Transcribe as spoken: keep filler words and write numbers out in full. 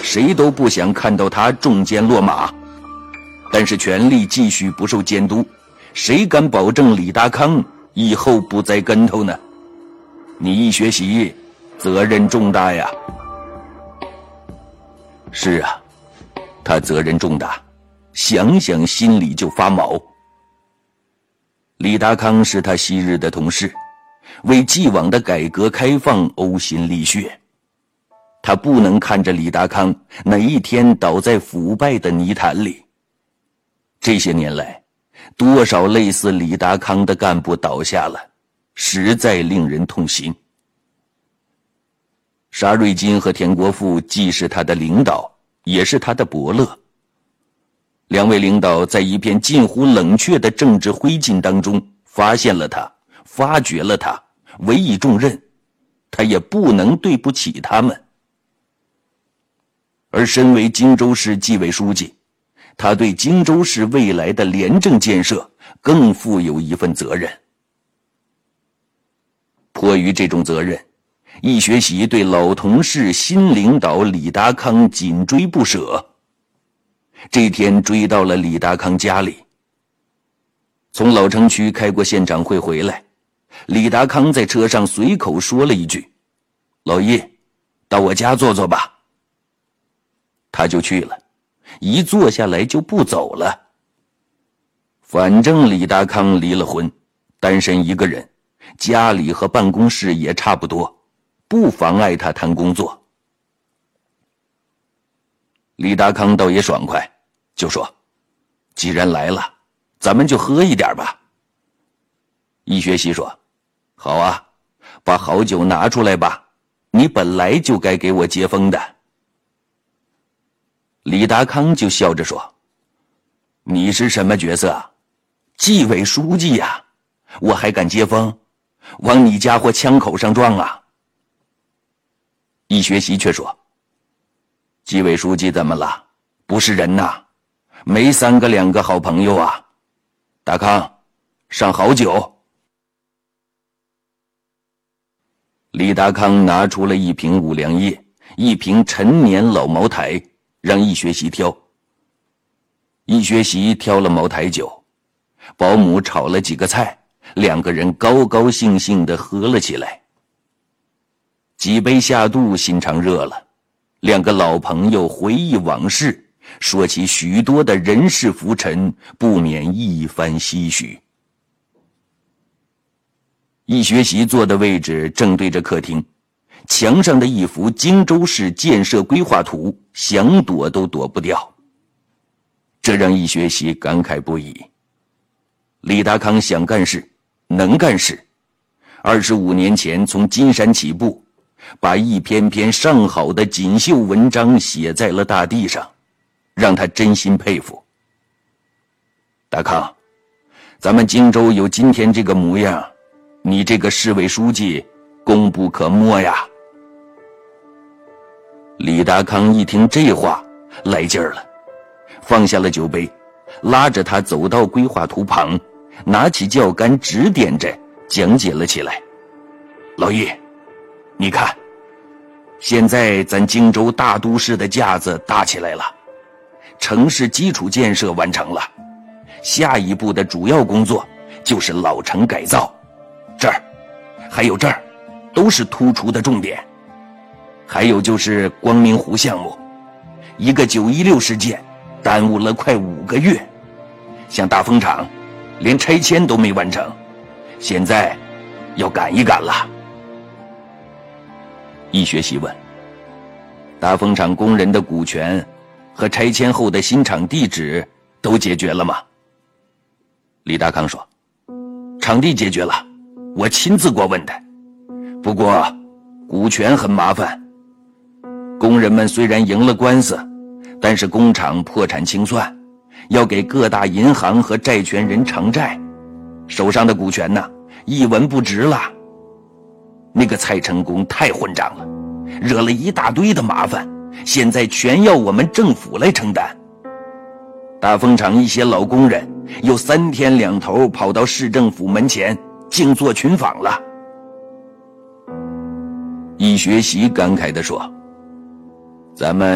谁都不想看到他中箭落马。但是权力继续不受监督，谁敢保证李达康以后不栽跟头呢？你易学习，责任重大呀。是啊，他责任重大，想想心里就发毛。李达康是他昔日的同事，为既往的改革开放呕心沥血。他不能看着李达康哪一天倒在腐败的泥潭里。这些年来，多少类似李达康的干部倒下了，实在令人痛心。沙瑞金和田国富既是他的领导，也是他的伯乐。两位领导在一片近乎冷却的政治灰烬当中发现了他，发掘了他，委以重任，他也不能对不起他们。而身为荆州市纪委书记，他对荆州市未来的廉政建设更负有一份责任。迫于这种责任，易学习对老同事新领导李达康紧追不舍。这天追到了李达康家里，从老城区开过现场会回来，李达康在车上随口说了一句：“老易，到我家坐坐吧。”他就去了，一坐下来就不走了。反正李达康离了婚，单身一个人，家里和办公室也差不多，不妨碍他谈工作。李达康倒也爽快，就说：“既然来了，咱们就喝一点吧。”易学习说：“好啊，把好酒拿出来吧，你本来就该给我接风的。”李达康就笑着说：“你是什么角色？纪委书记呀，我还敢接风？往你家伙枪口上撞啊！”易学习却说：“纪委书记怎么了？不是人呐，没三个两个好朋友啊。达康，上好酒。”李达康拿出了一瓶五粮液，一瓶陈年老茅台，让易学习挑。易学习挑了茅台酒，保姆炒了几个菜，两个人高高兴兴地喝了起来。几杯下肚，心肠热了，两个老朋友回忆往事，说起许多的人世浮沉，不免一番唏嘘。易学习坐的位置正对着客厅，墙上的一幅荆州市建设规划图，想躲都躲不掉。这让易学习感慨不已。李达康想干事，能干事，二十五年前从金山起步，把一篇篇上好的锦绣文章写在了大地上，让他真心佩服。达康，咱们荆州有今天这个模样，你这个市委书记功不可没呀。李达康一听这话，来劲儿了，放下了酒杯，拉着他走到规划图旁，拿起教杆指点着讲解了起来。老易，你看，现在咱荆州大都市的架子搭起来了，城市基础建设完成了，下一步的主要工作就是老城改造，这儿还有这儿都是突出的重点。还有就是光明湖项目，一个九一六事件耽误了快五个月，像大风厂连拆迁都没完成，现在要赶一赶了。易学习问：大风厂工人的股权和拆迁后的新厂地址都解决了吗？李达康说：场地解决了，我亲自过问的，不过股权很麻烦。工人们虽然赢了官司，但是工厂破产清算，要给各大银行和债权人偿债，手上的股权呢，一文不值了。那个蔡成功太混账了，惹了一大堆的麻烦，现在全要我们政府来承担。大风厂一些老工人又三天两头跑到市政府门前静坐群访了。易学习感慨地说：咱们